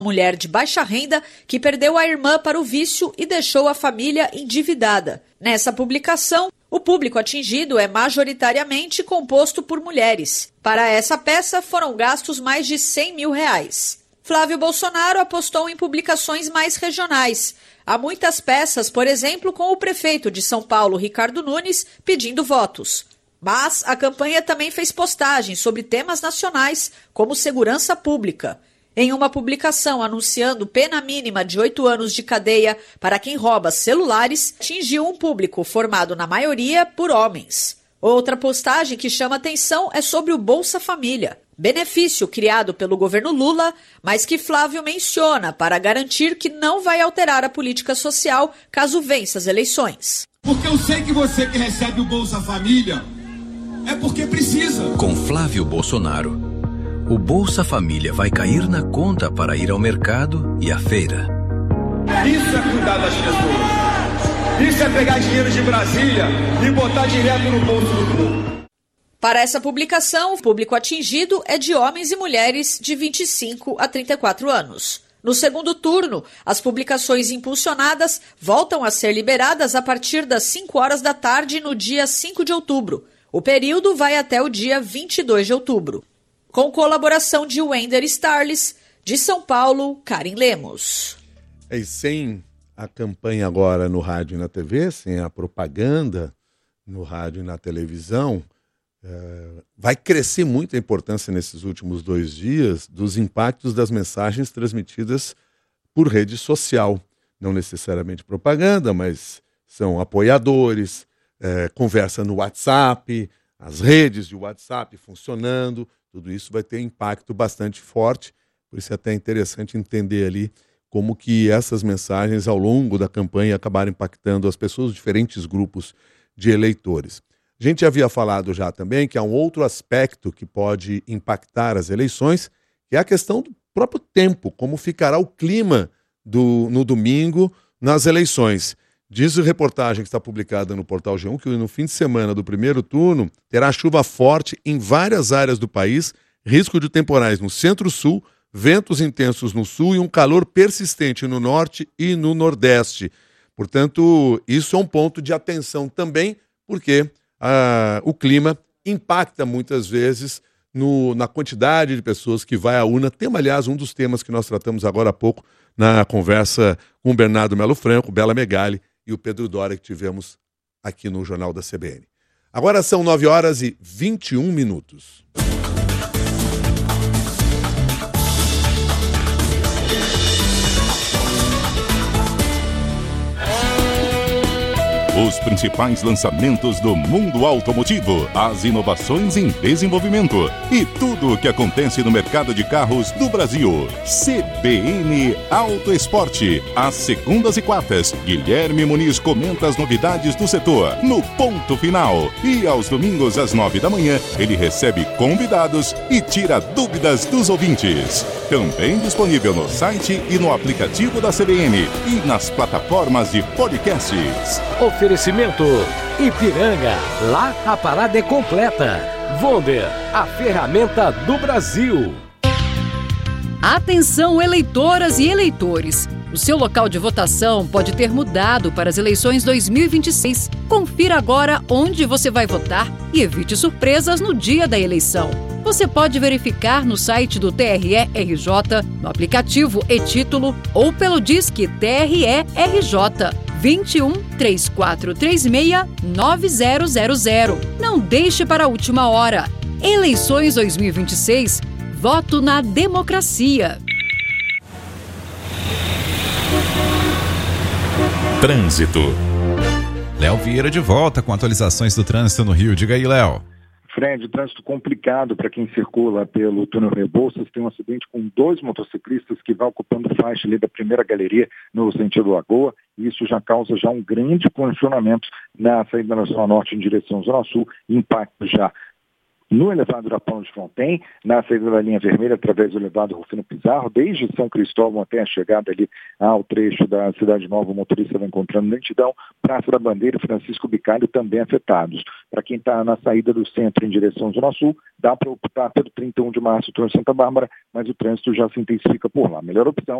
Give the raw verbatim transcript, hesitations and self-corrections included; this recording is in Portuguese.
mulher de baixa renda que perdeu a irmã para o vício e deixou a família endividada. Nessa publicação, o público atingido é majoritariamente composto por mulheres. Para essa peça foram gastos mais de cem mil reais. Flávio Bolsonaro apostou em publicações mais regionais. Há muitas peças, por exemplo, com o prefeito de São Paulo, Ricardo Nunes, pedindo votos. Mas a campanha também fez postagens sobre temas nacionais, como segurança pública. Em uma publicação anunciando pena mínima de oito anos de cadeia para quem rouba celulares, atingiu um público formado na maioria por homens. Outra postagem que chama atenção é sobre o Bolsa Família, benefício criado pelo governo Lula, mas que Flávio menciona para garantir que não vai alterar a política social caso vença as eleições. Porque eu sei que você que recebe o Bolsa Família é porque precisa. Com Flávio Bolsonaro, o Bolsa Família vai cair na conta para ir ao mercado e à feira. Isso é cuidar das pessoas. Isso é pegar dinheiro de Brasília e botar direto no bolso do povo. Para essa publicação, o público atingido é de homens e mulheres de vinte e cinco a trinta e quatro anos. No segundo turno, as publicações impulsionadas voltam a ser liberadas a partir das cinco horas da tarde no dia cinco de outubro. O período vai até o dia vinte e dois de outubro. Com colaboração de Wender Starles, de São Paulo, Karen Lemos. E sem a campanha agora no rádio e na T V, sem a propaganda no rádio e na televisão, é, vai crescer muito a importância nesses últimos dois dias dos impactos das mensagens transmitidas por rede social. Não necessariamente propaganda, mas são apoiadores, é, conversa no WhatsApp, as redes de WhatsApp funcionando. Tudo isso vai ter impacto bastante forte, por isso é até interessante entender ali como que essas mensagens ao longo da campanha acabaram impactando as pessoas, os diferentes grupos de eleitores. A gente havia falado já também que há um outro aspecto que pode impactar as eleições, que é a questão do próprio tempo, como ficará o clima do, no domingo nas eleições. Diz a reportagem que está publicada no Portal G um que no fim de semana do primeiro turno terá chuva forte em várias áreas do país, risco de temporais no centro-sul, ventos intensos no sul e um calor persistente no norte e no nordeste. Portanto, isso é um ponto de atenção também, porque ah, o clima impacta muitas vezes no, na quantidade de pessoas que vai à urna. Tema, aliás, um dos temas que nós tratamos agora há pouco na conversa com o Bernardo Melo Franco, Bela Megali e o Pedro Dória que tivemos aqui no Jornal da C B N. Agora são nove horas e vinte e um minutos. Os principais lançamentos do mundo automotivo, as inovações em desenvolvimento e tudo o que acontece no mercado de carros do Brasil. C B N Auto Esporte. Às segundas e quartas, Guilherme Muniz comenta as novidades do setor no ponto final. E aos domingos, às nove da manhã, ele recebe convidados e tira dúvidas dos ouvintes. Também disponível no site e no aplicativo da C B N e nas plataformas de podcasts. Oferecimento Ipiranga, lá a parada é completa. Wonder, a ferramenta do Brasil. Atenção, eleitoras e eleitores. O seu local de votação pode ter mudado para as eleições dois mil e vinte e seis. Confira agora onde você vai votar e evite surpresas no dia da eleição. Você pode verificar no site do T R E R J, no aplicativo e-Título ou pelo Disque T R E R J. vinte e um, três quatro três seis, nove zero zero zero. Não deixe para a última hora. Eleições dois mil e vinte e seis. Voto na democracia. Trânsito. Léo Vieira de volta com atualizações do trânsito no Rio. Diga aí, Léo. Fred, trânsito complicado para quem circula pelo túnel Rebouças. Tem um acidente com dois motociclistas que vai ocupando faixa ali da primeira galeria no sentido Lagoa. Isso já causa já um grande congestionamento na saída da Zona Norte em direção à Zona Sul. Impacto já no elevado da Ponte Fronten, na saída da linha vermelha, através do elevado Rufino Pizarro, desde São Cristóvão até a chegada ali ao trecho da Cidade Nova, o motorista vai encontrando lentidão. Praça da Bandeira e Francisco Bicalho também afetados. Para quem está na saída do centro em direção Zona Sul, dá para optar pelo trinta e um de março, Torre Santa Bárbara, mas o trânsito já se intensifica por lá. Melhor opção